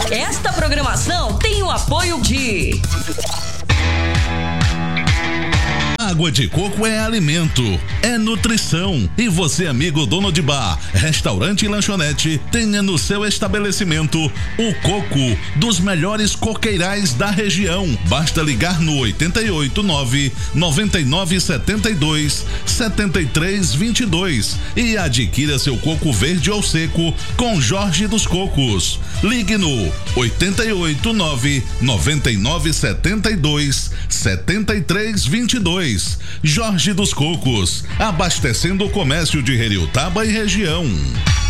Esta programação tem o apoio de... Água de coco é alimento, é nutrição. E você, amigo dono de bar, restaurante e lanchonete, tenha no seu estabelecimento o coco dos melhores coqueirais da região. Basta ligar no 889-9972-7322 e adquira seu coco verde ou seco com Jorge dos Cocos. Ligue no 889-9972-7322. Jorge dos Cocos, abastecendo o comércio de Heriotaba e região.